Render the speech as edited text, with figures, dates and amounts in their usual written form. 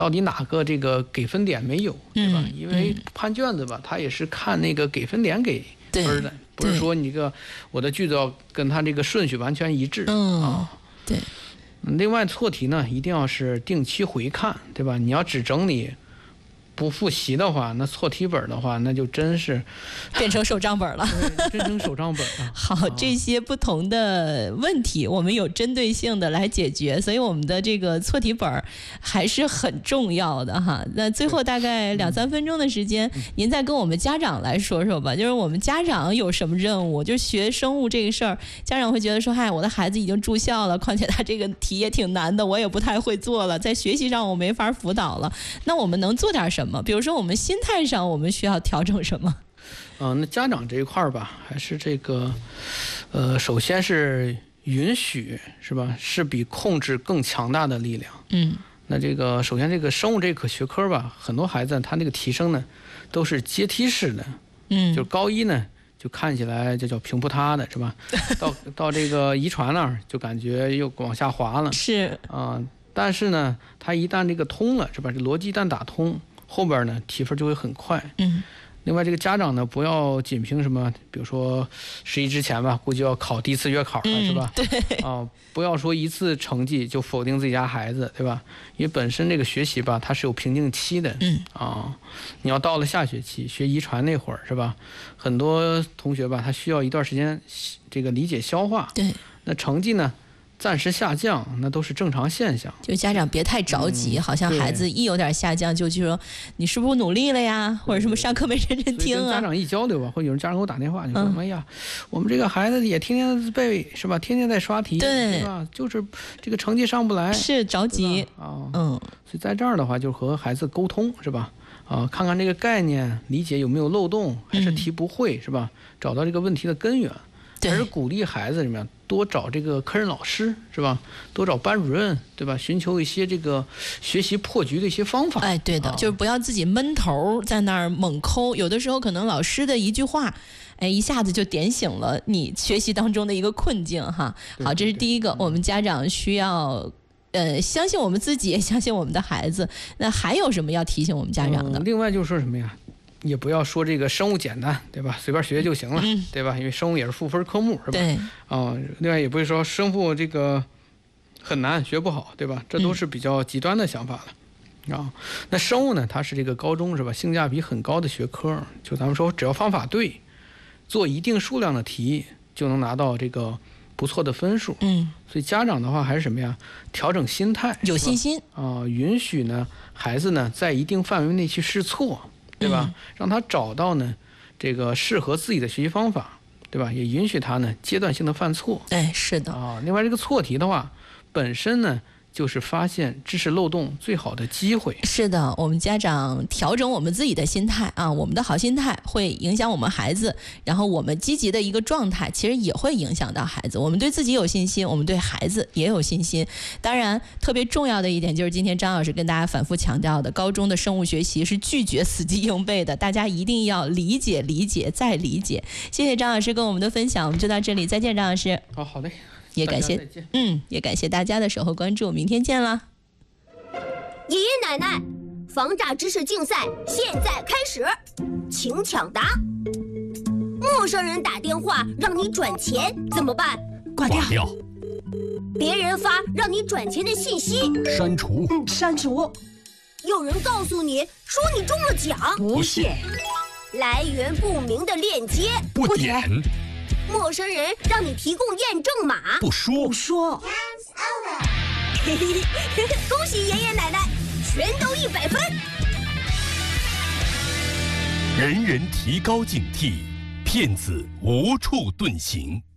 到底哪个这个给分点没有，对吧？因为判卷子吧，他也是看那个给分点给分的，不是说你我的句子要跟他这个顺序完全一致。 对。 另外错题呢，一定要是定期回看，对吧？你要只整理不复习的话，那错题本的话，那就真是变成手账本了。 变成手账本了。 好，这些不同的问题，我们有针对性的来解决，所以我们的这个错题本还是很重要的哈。那最后大概2-3分钟的时间，您再跟我们家长来说说吧，就是我们家长有什么任务？就是学生物这个事儿，家长会觉得说，嗨，我的孩子已经住校了，况且他这个题也挺难的，我也不太会做了，在学习上我没法辅导了，那我们能做点什么？比如说我们心态上我们需要调整什么？ 那家长这一块吧，还是这个首先是允许，是吧？是比控制更强大的力量。那这个首先这个生物这个学科吧，很多孩子他那个提升呢都是阶梯式的。就高一呢就看起来就叫平铺塌的，是吧？到这个遗传那儿就感觉又往下滑了。 是但是呢，他一旦这个通了，是吧？这逻辑一旦打通，后边呢提分就会很快。另外这个家长呢不要仅凭什么，比如说11之前吧，估计要考第一次月考了，是吧？ 对。 不要说一次成绩就否定自己家孩子，对吧？因为本身这个学习吧，它是有瓶颈期的。你要到了下学期学遗传那会儿，是吧？很多同学吧，他需要一段时间这个理解消化。 对。 那成绩呢暂时下降，那都是正常现象。 就家长别太着急，好像孩子一有点下降就说你是不是努力了呀，或者什么上课没认真听啊。 跟家长一交流吧，或者有人家长给我打电话，就说哎呀，我们这个孩子也天天背，是吧？天天在刷题， 对吧？就是这个成绩上不来， 是着急所以在这儿的话，就和孩子沟通，是吧？看看这个概念理解有没有漏洞，还是题不会，是吧？找到这个问题的根源。还是鼓励孩子怎么样，多找这个科任老师，是吧？多找班主任，对吧？寻求一些这个学习破局的一些方法。 对的，就是不要自己闷头在那儿猛抠，有的时候可能老师的一句话，一下子就点醒了你学习当中的一个困境哈。好，这是第一个，我们家长需要相信我们自己，也相信我们的孩子。那还有什么要提醒我们家长的？ 另外就是说什么呀？也不要说这个生物简单，对吧？随便学就行了，对吧？因为生物也是赋分科目，是吧？ 对。 另外也不会说生物这个很难学不好，对吧？这都是比较极端的想法了。那生物呢，它是这个高中，是吧？性价比很高的学科，就咱们说只要方法对，做一定数量的题就能拿到这个不错的分数。所以家长的话还是什么呀？调整心态， 有信心允许呢孩子呢在一定范围内去试错。对吧？让他找到呢，这个适合自己的学习方法，对吧？也允许他呢阶段性的犯错。 是的另外这个错题的话，本身呢就是发现知识漏洞最好的机会。 是的，我们家长调整我们自己的心态我们的好心态会影响我们孩子，然后我们积极的一个状态其实也会影响到孩子。我们对自己有信心，我们对孩子也有信心。当然特别重要的一点就是今天张老师跟大家反复强调的，高中的生物学习是拒绝死记硬背的，大家一定要理解理解再理解。谢谢张老师跟我们的分享，我们就到这里，再见张老师。 好嘞， 也感谢也感谢大家的守候关注，明天见了。 爷爷奶奶，防诈知识竞赛现在开始，请抢答。陌生人打电话让你转钱怎么办？ 挂掉。 别人发让你转钱的信息， 删除。 删除。 有人告诉你说你中了奖， 不信。 来源不明的链接， 不点。 陌生人让你提供验证码， 不说。 恭喜爷爷奶奶，全都100分。 人人提高警惕，骗子无处遁形。